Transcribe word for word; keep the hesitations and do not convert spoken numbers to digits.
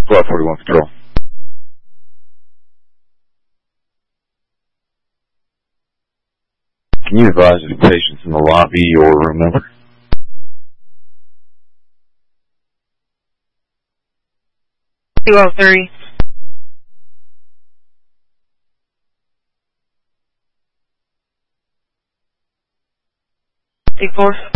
twelve forty-one Control. Can you advise if the patient's in the lobby or room number? two oh three. Eight four.